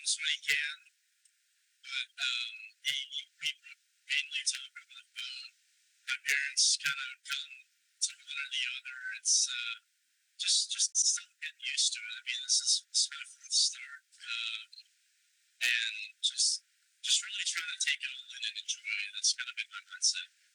times when he can, but we mainly talk over the phone. My parents kind of come to one or the other. It's just still getting used to it. I mean, this is my fourth start, and just really trying to take it all in and enjoy it. That's kind of been my mindset.